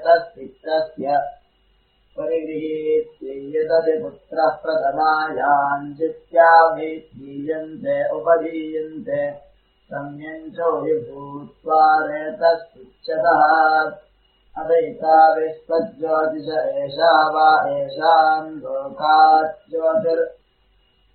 रेतस्तिक्तस्य परिगृहीत्येतदि पुत्रः प्रथमायाञ्चित्याभिधीयन्ते उपधीयन्ते सम्यञ्चो हि भूत्वा रेतस्तुच्यतः अदैताविश्वज्योतिष एषा वा एषाम् लोकात् ज्योतिर्